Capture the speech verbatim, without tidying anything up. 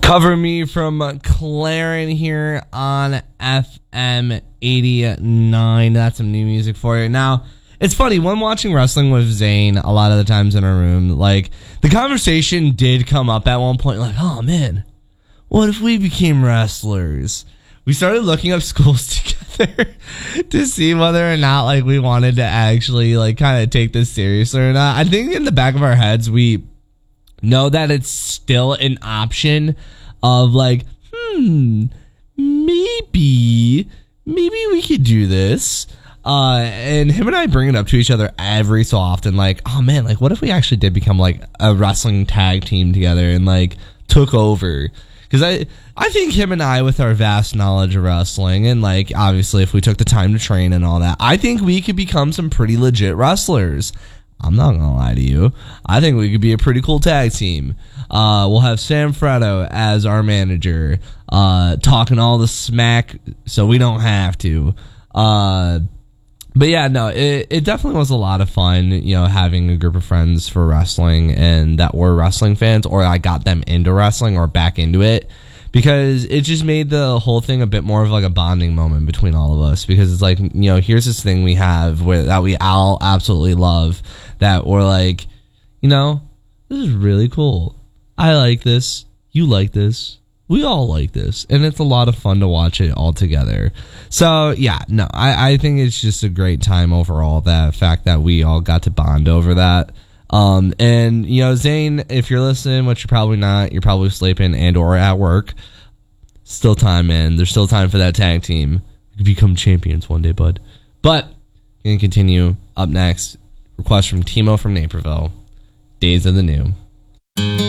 Cover Me from Claren here on F M eighty-nine. That's some new music for you. Now, it's funny, when watching wrestling with Zane, a lot of the times in our room, like, the conversation did come up at one point, like, oh man, what if we became wrestlers? We started looking up schools together to see whether or not, like, we wanted to actually, like, kind of take this seriously or not. I think in the back of our heads, we know that it's still an option of, like, hmm, maybe, maybe we could do this. Uh, and him and I bring it up to each other every so often, like, oh man, like, what if we actually did become, like, a wrestling tag team together and, like, took over? Because I, I think him and I, with our vast knowledge of wrestling, and, like, obviously if we took the time to train and all that, I think we could become some pretty legit wrestlers. I'm not gonna lie to you. I think we could be a pretty cool tag team. Uh, we'll have Sam Fretto as our manager, uh, talking all the smack so we don't have to. Uh... But yeah, no, it, it definitely was a lot of fun, you know, having a group of friends for wrestling and that were wrestling fans, or I got them into wrestling or back into it, because it just made the whole thing a bit more of like a bonding moment between all of us, because it's like, you know, here's this thing we have where, that we all absolutely love, that we're like, you know, this is really cool. I like this. You like this. We all like this, and it's a lot of fun to watch it all together. So, yeah, no, I, I think it's just a great time overall, that fact that we all got to bond over that. Um, and, you know, Zane, if you're listening, which you're probably not, you're probably sleeping and or at work, still time, man. There's still time for that tag team. You can become champions one day, bud. But, going to continue. Up next, request from Timo from Naperville, Days of the New.